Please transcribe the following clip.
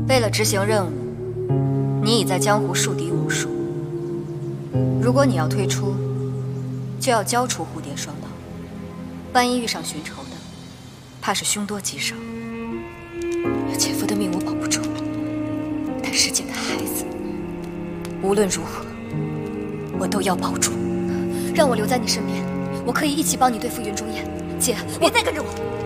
为了执行任务，你已在江湖树敌无数。如果你要退出，就要交出蝴蝶双刀。万一遇上寻仇的，怕是凶多吉少。有前夫的命我保不住，但世间的孩子，无论如何，我都要保住。让我留在你身边，我可以一起帮你对付云中燕。姐，别再跟着我。